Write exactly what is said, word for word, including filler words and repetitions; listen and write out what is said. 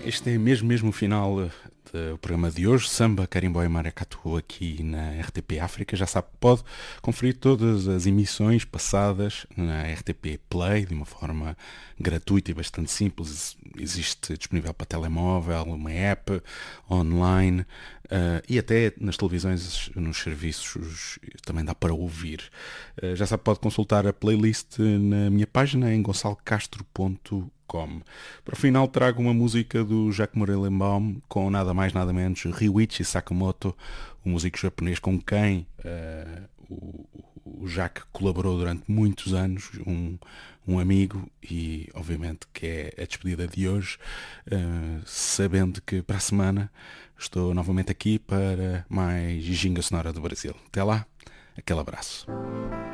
Este é mesmo, mesmo o final eh, do programa de hoje. Samba, Carimbó e Maracatu aqui na R T P África. Já sabe que pode conferir todas as emissões passadas na R T P Play de uma forma gratuita e bastante simples. Existe disponível para telemóvel, uma app online uh, e até nas televisões, nos serviços, também dá para ouvir. Uh, já sabe que pode consultar a playlist na minha página em gonçalo castro ponto com. Para o final trago uma música do Jacques Morellenbaum com nada mais nada menos Ryuichi Sakamoto, um músico japonês com quem uh, o, o Jacques colaborou durante muitos anos, um, um amigo, e obviamente que é a despedida de hoje, uh, sabendo que para a semana estou novamente aqui para mais Ginga Sonora do Brasil. Até lá, aquele abraço.